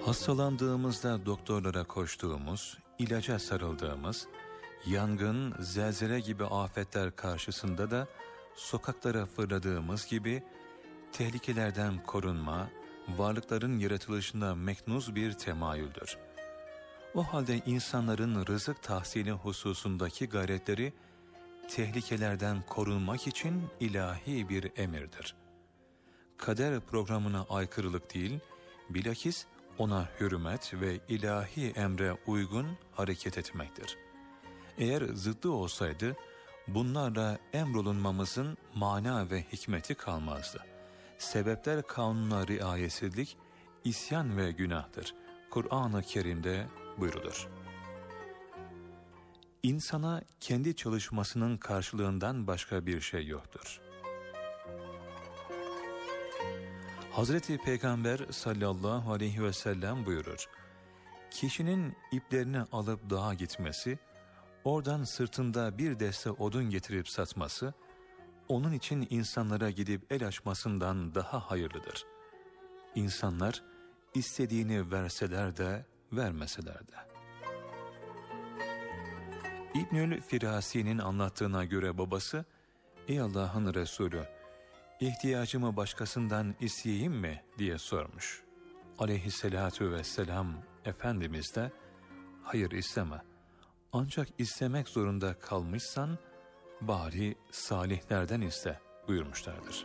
Hastalandığımızda doktorlara koştuğumuz, ilaca sarıldığımız, yangın, zelzele gibi afetler karşısında da sokaklara fırladığımız gibi tehlikelerden korunma, varlıkların yaratılışına meknuz bir temayüldür. O halde insanların rızık tahsili hususundaki gayretleri tehlikelerden korunmak için ilahi bir emirdir. Kader programına aykırılık değil, bilakis ona hürmet ve ilahi emre uygun hareket etmektir. Eğer zıddı olsaydı, bunlarla emrolunmamızın mana ve hikmeti kalmazdı. Sebepler kanununa riayetsizlik, isyan ve günahtır. Kur'an-ı Kerim'de buyrulur. İnsana kendi çalışmasının karşılığından başka bir şey yoktur. Hazreti Peygamber sallallahu aleyhi ve sellem buyurur: kişinin iplerini alıp dağa gitmesi, oradan sırtında bir deste odun getirip satması, onun için insanlara gidip el açmasından daha hayırlıdır. İnsanlar istediğini verseler de vermeseler de. İbnül Firasi'nin anlattığına göre babası, "Ey Allah'ın Resulü, ihtiyacımı başkasından isteyeyim mi?" diye sormuş. Aleyhisselatu vesselam Efendimiz de, "Hayır isteme. Ancak istemek zorunda kalmışsan bari salihlerden iste" buyurmuşlardır.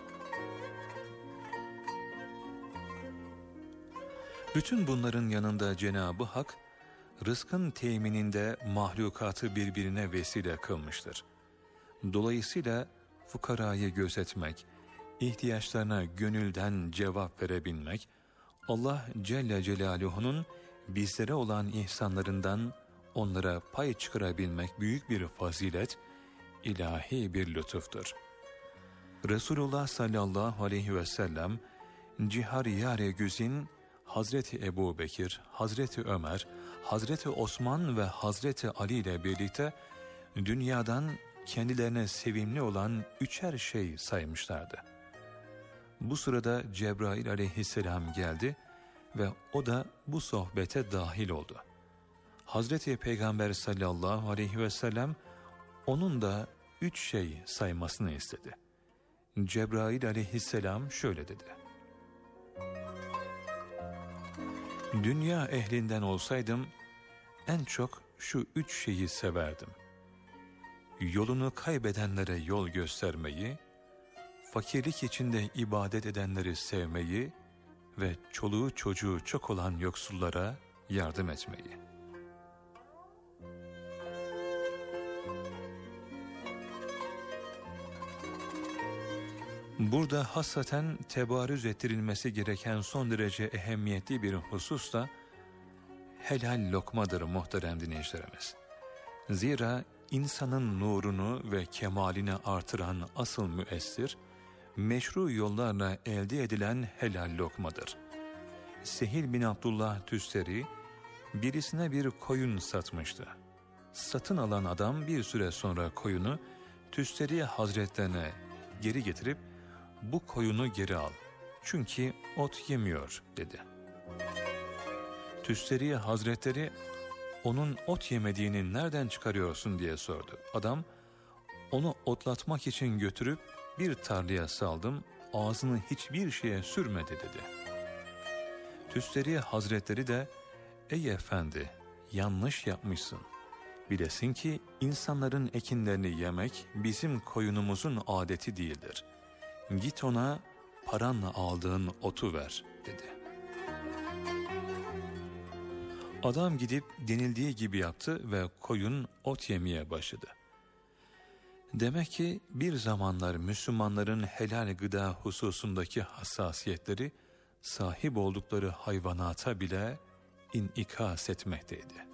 Bütün bunların yanında Cenab-ı Hak, rızkın temininde mahlukatı birbirine vesile kılmıştır. Dolayısıyla fukarayı gözetmek, ihtiyaçlarına gönülden cevap verebilmek, Allah Celle Celaluhu'nun bizlere olan ihsanlarından onlara pay çıkarabilmek büyük bir fazilet, ilahi bir lütuftur. Resulullah sallallahu aleyhi ve sellem, Cihar-ı Güzin, Hazreti Ebu Bekir, Hazreti Ömer, Hazreti Osman ve Hazreti Ali ile birlikte dünyadan kendilerine sevimli olan üçer şey saymışlardı. Bu sırada Cebrail aleyhisselam geldi ve o da bu sohbete dahil oldu. Hazreti Peygamber sallallahu aleyhi ve sellem onun da 3 şey saymasını istedi. Cebrail aleyhisselam şöyle dedi: "Dünya ehlinden olsaydım en çok şu 3 şeyi severdim. Yolunu kaybedenlere yol göstermeyi, fakirlik içinde ibadet edenleri sevmeyi ve çoluğu çocuğu çok olan yoksullara yardım etmeyi." Burada hassaten tebarüz ettirilmesi gereken son derece ehemmiyetli bir husus da helal lokmadır muhterem dinleyicilerimiz. Zira insanın nurunu ve kemalini artıran asıl müessir, meşru yollarla elde edilen helal lokmadır. Sehil bin Abdullah Tüsteri birisine bir koyun satmıştı. Satın alan adam bir süre sonra koyunu Tüsteri Hazretlerine geri getirip "Bu koyunu geri al, çünkü ot yemiyor" dedi. Tüsteri Hazretleri, "Onun ot yemediğini nereden çıkarıyorsun?" diye sordu. Adam, "Onu otlatmak için götürüp bir tarlaya saldım, ağzını hiçbir şeye sürmedi" dedi. Tüsteri Hazretleri de, "Ey efendi, yanlış yapmışsın. Bilesin ki insanların ekinlerini yemek bizim koyunumuzun adeti değildir. Git ona paranla aldığın otu ver" dedi. Adam gidip denildiği gibi yaptı ve koyun ot yemeye başladı. Demek ki bir zamanlar Müslümanların helal gıda hususundaki hassasiyetleri sahip oldukları hayvanata bile inikas etmekteydi.